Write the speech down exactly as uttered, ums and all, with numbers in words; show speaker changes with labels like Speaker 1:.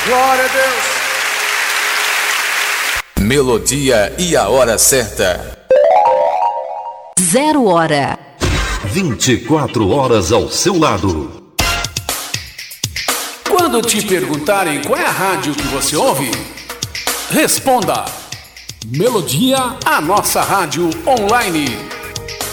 Speaker 1: Glória a Deus.
Speaker 2: Melodia e a hora certa.
Speaker 3: Zero hora.
Speaker 4: vinte e quatro horas ao seu lado.
Speaker 1: Quando te perguntarem qual é a rádio que você ouve, responda: Melodia, a nossa rádio online.